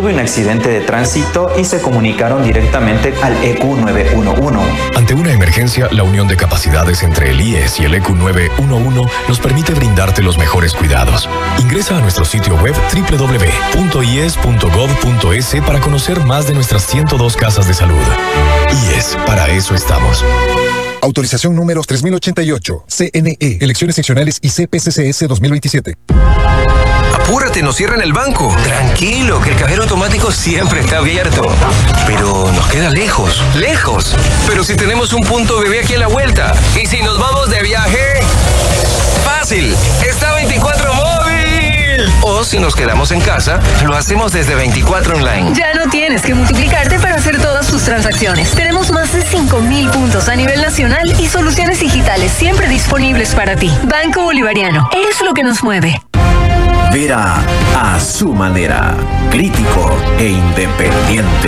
tuve un accidente de tránsito y se comunicaron directamente al EQ 911. Ante una emergencia, la unión de capacidades entre el IES y el EQ 911 nos permite brindarte los mejores cuidados. Ingresa a nuestro sitio web www.ies.gov.es para conocer más de nuestras 102 casas de salud. IES, para eso estamos. Autorización número 3088, CNE, Elecciones Seccionales y CPCCS 2027. Apúrate, nos cierran el banco. Tranquilo, que el cajero automático siempre está abierto. Pero nos queda lejos, lejos. Pero si tenemos un punto bebé aquí a la vuelta. ¿Y si nos vamos de viaje? Fácil, está 24 móvil. O si nos quedamos en casa, lo hacemos desde 24 online. Ya no tienes que multiplicarte para hacer todas tus transacciones. Tenemos más de 5.000 puntos a nivel nacional y soluciones digitales siempre disponibles para ti. Banco Bolivariano, eres lo que nos mueve. Vera a su manera, crítico e independiente.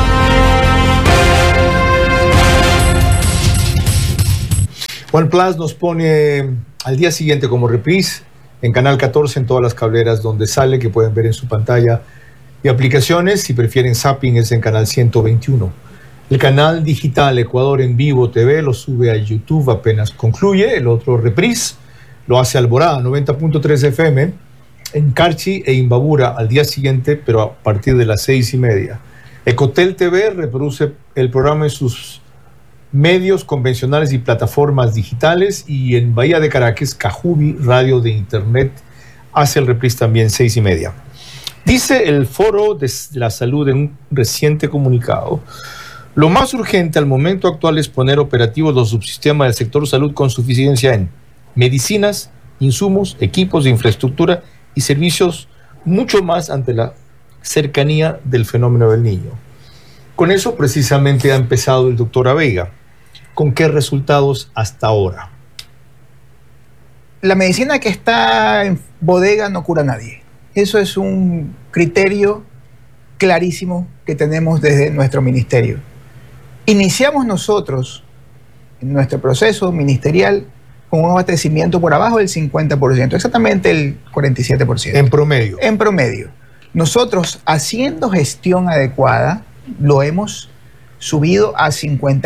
OnePlus nos pone al día siguiente como reprise en Canal 14 en todas las cableras donde sale, que pueden ver en su pantalla, y aplicaciones. Si prefieren zapping es en Canal 121. El canal digital Ecuador en Vivo TV lo sube a YouTube apenas concluye. El otro reprise lo hace Alborada 90.3 FM en Carchi e Imbabura al día siguiente, pero a partir de las 6:30. Ecotel TV reproduce el programa en sus medios convencionales y plataformas digitales, y en Bahía de Caracas, Cajubi, radio de internet, hace el reprise también 6:30. Dice el Foro de la Salud en un reciente comunicado: lo más urgente al momento actual es poner operativos los subsistemas del sector salud con suficiencia en medicinas, insumos, equipos de infraestructura y servicios, mucho más ante la cercanía del fenómeno del Niño. Con eso precisamente ha empezado el doctor Aveiga. ¿Con qué resultados hasta ahora? La medicina que está en bodega no cura a nadie. Eso es un criterio clarísimo que tenemos desde nuestro ministerio. Iniciamos nosotros en nuestro proceso ministerial con un abastecimiento por abajo del 50%, exactamente el 47%. En promedio. En promedio. Nosotros, haciendo gestión adecuada, lo hemos subido a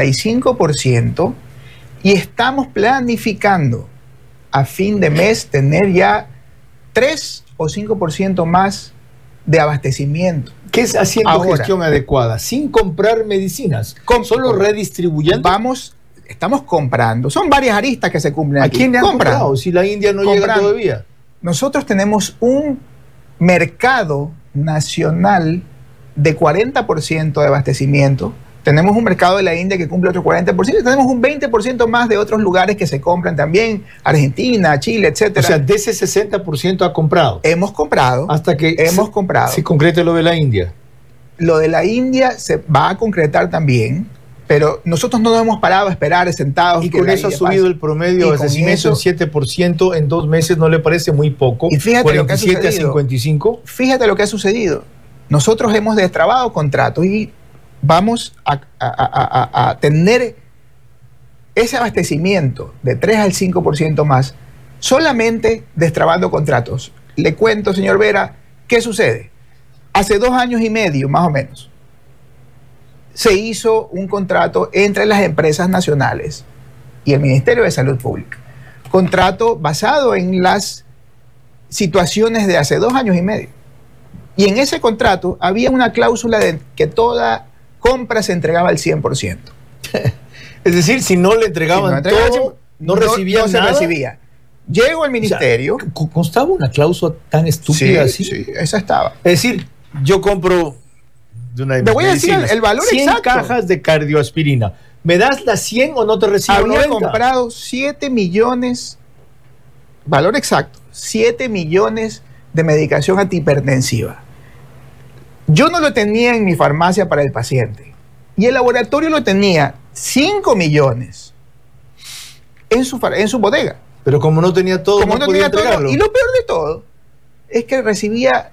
55% y estamos planificando a fin de mes tener ya 3 o 5% más de abastecimiento. ¿Qué es haciendo gestión adecuada? Sin comprar medicinas, solo redistribuyendo. Estamos comprando. Son varias aristas que se cumplen aquí. ¿A quién le han comprado si la India no llega todavía? Nosotros tenemos un mercado nacional de 40% de abastecimiento. Tenemos un mercado de la India que cumple otro 40%. Y tenemos un 20% más de otros lugares que se compran también. Argentina, Chile, etcétera. O sea, de ese 60% ha comprado. Hemos comprado. Hasta que comprado. se concrete lo de la India. Lo de la India se va a concretar también, pero nosotros no nos hemos parado a esperar sentados. Y con eso ha subido el promedio de abastecimiento en 7% en 2 meses. ¿No le parece muy poco? Y fíjate 47 lo que ha sucedido. a 55. Fíjate lo que ha sucedido. Nosotros hemos destrabado contratos y vamos a tener ese abastecimiento de 3 al 5% más solamente destrabando contratos. Le cuento, señor Vera, ¿qué sucede? Hace 2 años y medio, más o menos, se hizo un contrato entre las empresas nacionales y el Ministerio de Salud Pública. Contrato basado en las situaciones de hace 2 años y medio. Y en ese contrato había una cláusula de que toda compra se entregaba al 100%. Es decir, si no le entregaban todo, no recibía nada. No se recibía. Llego al ministerio. O sea, ¿constaba una cláusula tan estúpida así? Sí, esa estaba. Es decir, yo compro de una de mis Te voy a decir el valor 100 exacto. cajas de cardioaspirina. ¿Me das las 100 o no te recibo? Había 90? comprado 7 millones, valor exacto, 7 millones de medicación antihipertensiva. Yo no lo tenía en mi farmacia para el paciente. Y el laboratorio lo tenía 5 millones en su bodega. Pero como no tenía todo, como no podía tenía todo, entregarlo. y lo peor de todo es que recibía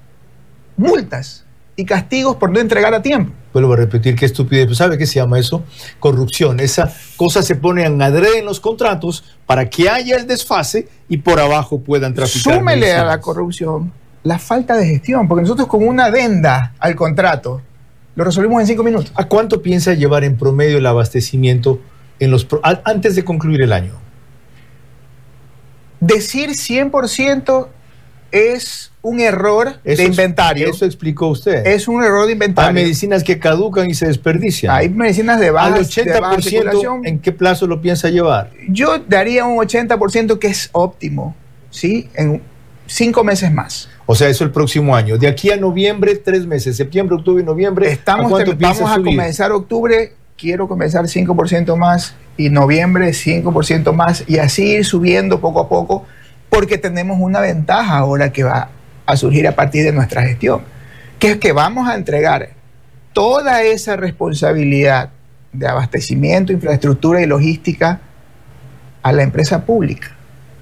multas y castigos por no entregar a tiempo. Vuelvo a repetir, qué estupidez. ¿Sabe qué se llama eso? Corrupción. Esa cosa se pone en adrede en los contratos para que haya el desfase y por abajo puedan traficar. Súmele medicinas. a la corrupción la falta de gestión, porque nosotros con una adenda al contrato lo resolvimos en 5 minutos. ¿A cuánto piensa llevar en promedio el abastecimiento antes de concluir el año? Decir 100% es un error de inventario. Eso explicó usted. Es un error de inventario. Hay medicinas que caducan y se desperdician. Hay medicinas de baja, al 80%, ¿en qué plazo lo piensa llevar? Yo daría un 80% que es óptimo, ¿sí? En 5 meses más. O sea, eso el próximo año. De aquí a noviembre, 3 meses. Septiembre, octubre y noviembre. Vamos a comenzar octubre, quiero comenzar 5% más, y noviembre 5% más, y así ir subiendo poco a poco, porque tenemos una ventaja ahora que va a surgir a partir de nuestra gestión, que es que vamos a entregar toda esa responsabilidad de abastecimiento, infraestructura y logística a la empresa pública.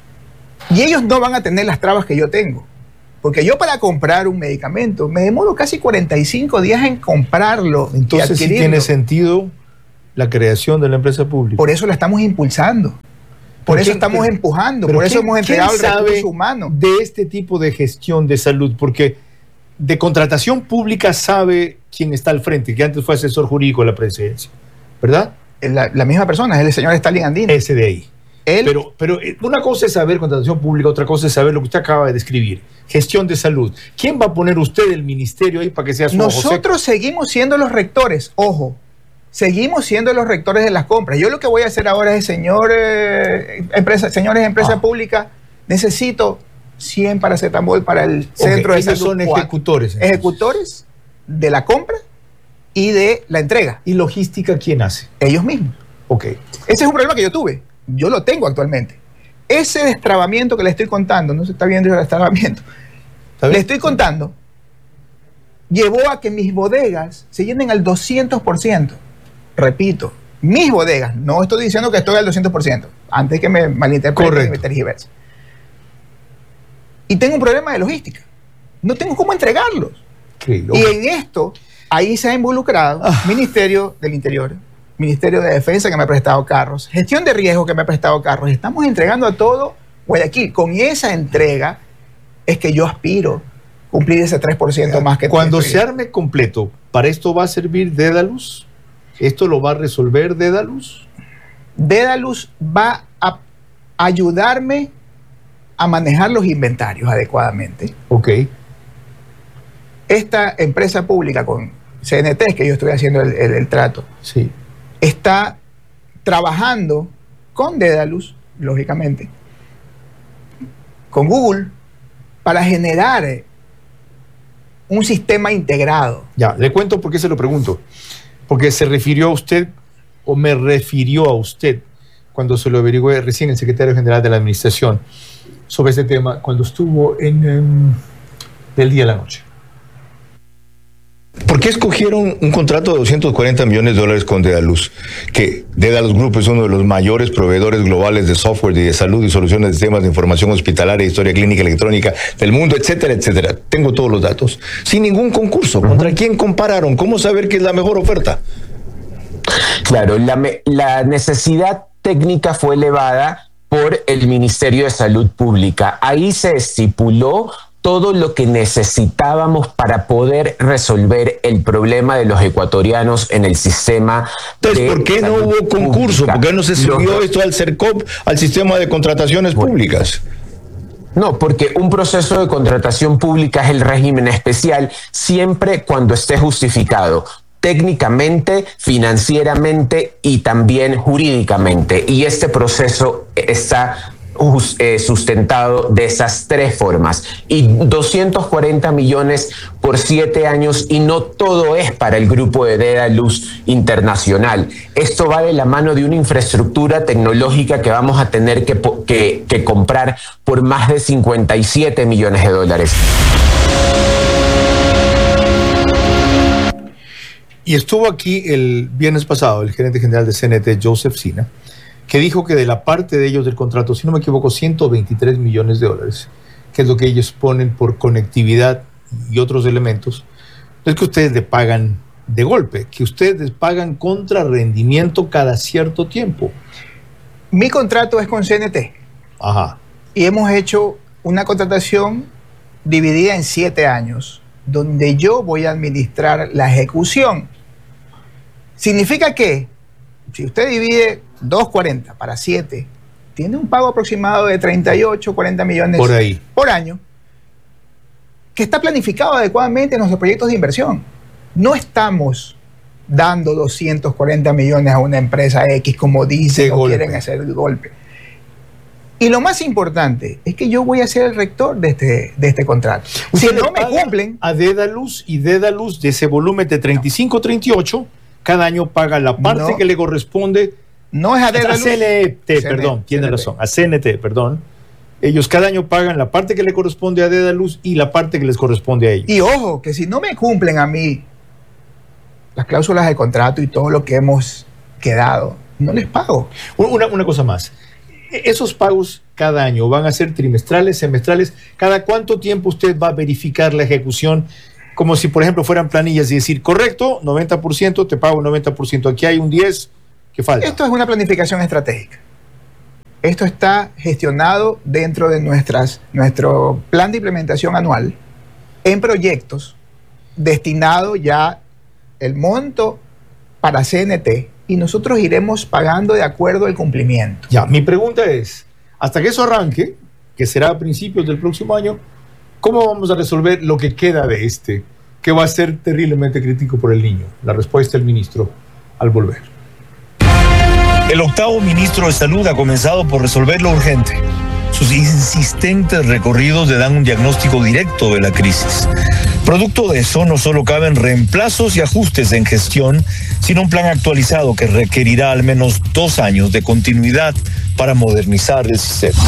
Y ellos no van a tener las trabas que yo tengo. Porque yo, para comprar un medicamento, me demoro casi 45 días en comprarlo. Entonces sí tiene sentido la creación de la empresa pública. Por eso la estamos impulsando. Por eso estamos empujando. Por eso hemos entregado el recurso humano. De este tipo de gestión de salud, porque de contratación pública sabe quién está al frente, que antes fue asesor jurídico de la presidencia, ¿verdad? La misma persona, es el señor Stalin Andino. Ese de ahí. Pero una cosa es saber contratación pública, otra cosa es saber lo que usted acaba de describir. Gestión de salud. ¿Quién va a poner usted el ministerio ahí para que sea su Nosotros seguimos siendo los rectores, ojo. Seguimos siendo los rectores de las compras. Yo lo que voy a hacer ahora es, señores empresa pública, necesito 100 paracetamol para el centro de salud. Son ejecutores. Entonces. Ejecutores de la compra y de la entrega. ¿Y logística quién hace? Ellos mismos. Ok. Ese es un problema que yo tuve. Yo lo tengo actualmente. Ese destrabamiento que le estoy contando, no se está viendo el destrabamiento, le estoy contando, llevó a que mis bodegas se llenen al 200%. Repito, mis bodegas, no estoy diciendo que estoy al 200%, antes que me malinterpreten y me tergiverse. Y tengo un problema de logística. No tengo cómo entregarlos. Y en esto, ahí se ha involucrado Ministerio del Interior, Ministerio de Defensa, que me ha prestado carros, Gestión de Riesgo, que me ha prestado carros. Estamos entregando a todo Guayaquil. Con esa entrega es que yo aspiro a cumplir ese 3% más que... Cuando se arme completo, ¿para esto va a servir Dedalus? ¿Esto lo va a resolver Dedalus? Dedalus va a ayudarme a manejar los inventarios adecuadamente. Ok. Esta empresa pública con CNT, que yo estoy haciendo el trato, sí, está trabajando con Dedalus, lógicamente, con Google, para generar un sistema integrado. Ya, le cuento por qué se lo pregunto. Porque se refirió a usted, o me refirió a usted, cuando se lo averigué recién el secretario general de la administración sobre este tema, cuando estuvo en Del Día a la Noche. ¿Por qué escogieron un contrato de 240 millones de dólares con Dedalus? Que Dedalus Group es uno de los mayores proveedores globales de software y de salud y soluciones de sistemas de información hospitalaria, historia clínica electrónica del mundo, etcétera, etcétera. Tengo todos los datos. Sin ningún concurso. ¿Contra quién compararon? ¿Cómo saber qué es la mejor oferta? Claro, la necesidad técnica fue elevada por el Ministerio de Salud Pública. Ahí se estipuló todo lo que necesitábamos para poder resolver el problema de los ecuatorianos en el sistema. Entonces, ¿por qué no hubo concurso? ¿Por qué no se subió esto al CERCOP, al sistema de contrataciones públicas? No, porque un proceso de contratación pública es el régimen especial siempre cuando esté justificado técnicamente, financieramente y también jurídicamente. Y este proceso está sustentado de esas tres formas. Y 240 millones por 7 años, y no todo es para el grupo de Dedalus Internacional. Esto va de la mano de una infraestructura tecnológica que vamos a tener que comprar por más de 57 millones de dólares. Y estuvo aquí el viernes pasado el gerente general de CNT, Joseph Sina, que dijo que de la parte de ellos del contrato, si no me equivoco, 123 millones de dólares, que es lo que ellos ponen por conectividad y otros elementos, no es que ustedes le pagan de golpe, que ustedes les pagan contra rendimiento cada cierto tiempo. Mi contrato es con CNT. Ajá. Y hemos hecho una contratación dividida en 7 años, donde yo voy a administrar la ejecución. Significa que si usted divide 240 para 7, tiene un pago aproximado de 38, 40 millones por año, que está planificado adecuadamente en nuestros proyectos de inversión. No estamos dando 240 millones a una empresa X como dicen o quieren hacer el golpe. Y lo más importante es que yo voy a ser el rector de este contrato. Si no me cumplen... A Dedalus, y Dedalus de ese volumen de 35-38, cada año paga la parte que le corresponde. No es a Dedalus. A CNT, perdón, tiene razón. A CNT, perdón. Ellos cada año pagan la parte que le corresponde a Dedalus y la parte que les corresponde a ellos. Y ojo, que si no me cumplen a mí las cláusulas de contrato y todo lo que hemos quedado, no les pago. Una cosa más. Esos pagos cada año van a ser trimestrales, semestrales. ¿Cada cuánto tiempo usted va a verificar la ejecución? Como si, por ejemplo, fueran planillas y decir, correcto, 90%, te pago 90%. Aquí hay un 10%, ¿qué falta? Esto es una planificación estratégica. Esto está gestionado dentro de nuestro plan de implementación anual en proyectos destinado ya el monto para CNT y nosotros iremos pagando de acuerdo al cumplimiento. Ya, mi pregunta es, hasta que eso arranque, que será a principios del próximo año, ¿cómo vamos a resolver lo que queda de este, que va a ser terriblemente crítico por el niño? La respuesta del ministro al volver. El octavo ministro de Salud ha comenzado por resolver lo urgente. Sus insistentes recorridos le dan un diagnóstico directo de la crisis. Producto de eso, no solo caben reemplazos y ajustes en gestión, sino un plan actualizado que requerirá al menos 2 años de continuidad para modernizar el sistema.